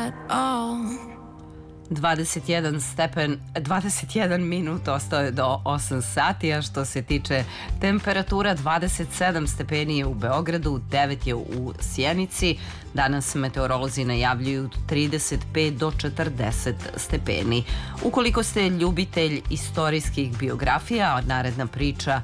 at all. 21 minut ostao je do 8 sati, a što se tiče temperatura, 27 stepeni je u Beogradu, 9 je u Sjenici. Danas meteorolozi najavljuju 35 do 40 stepeni. Ukoliko ste ljubitelj istorijskih biografija, naredna priča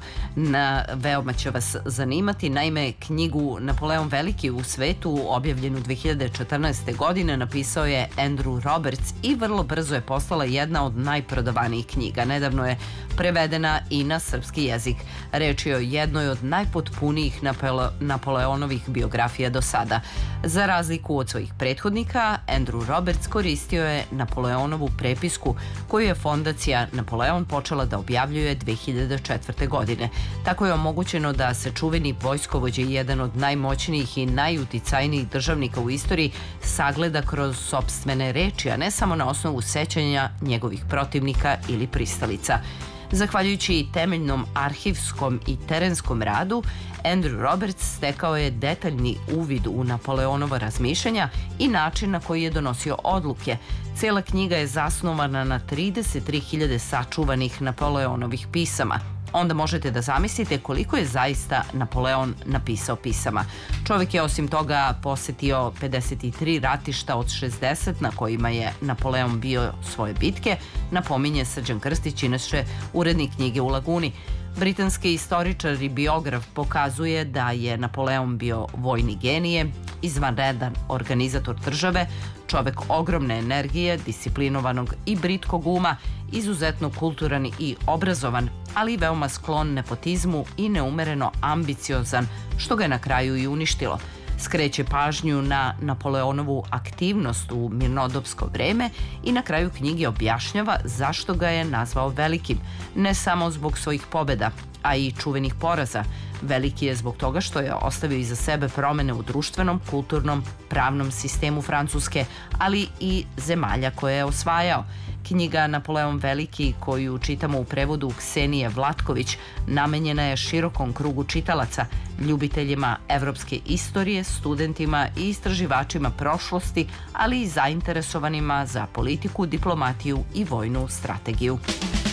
veoma će vas zanimati. Naime, knjigu Napoleon Veliki u svetu, objavljenu 2014. godine, napisao je Andrew Roberts i vrlo brzo je postala jedna od najprodavanijih knjiga. Nedavno je prevedena i na srpski jezik. Reč je o jednoj od najpotpunijih Napoleonovih biografija do sada. Za razliku od svojih prethodnika, Andrew Roberts koristio je Napoleonovu prepisku koju je fondacija Napoleon počela da objavljuje 2004. godine. Tako je omogućeno da se čuveni vojskovođa i jedan od najmoćnijih i najuticajnijih državnika u istoriji sagleda kroz sopstvene reči, a ne samo na osnovu sećanja njegovih protivnika ili pristalica. Zahvaljujući temeljnom arhivskom i terenskom radu, Andrew Roberts stekao je detaljni uvid u Napoleonova razmišljanja i način na koji je donosio odluke. Cela knjiga je zasnovana na 33.000 sačuvanih Napoleonovih pisama. Onda možete da zamislite koliko je zaista Napoleon napisao pisama. Čovjek je osim toga posetio 53 ratišta od 60 na kojima je Napoleon bio svoje bitke, napominje Srđan Krstić, inače urednik knjige U laguni. Britanski istoričar i biograf pokazuje da je Napoleon bio vojni genije, izvanredan organizator države, čovek ogromne energije, disciplinovanog i britkog uma, izuzetno kulturan i obrazovan, ali i veoma sklon nepotizmu i neumereno ambiciozan, što ga je na kraju i uništilo. Skreće pažnju na Napoleonovu aktivnost u mirnodopsko vreme i na kraju knjige objašnjava zašto ga je nazvao velikim, ne samo zbog svojih pobeda, a i čuvenih poraza. Veliki je zbog toga što je ostavio iza sebe promene u društvenom, kulturnom, pravnom sistemu Francuske, ali i zemalja koje je osvajao. Knjiga Napoleon Veliki, koju čitamo u prevodu Ksenije Vlatković, namenjena je širokom krugu čitalaca, ljubiteljima evropske istorije, studentima i istraživačima prošlosti, ali i zainteresovanima za politiku, diplomatiju i vojnu strategiju.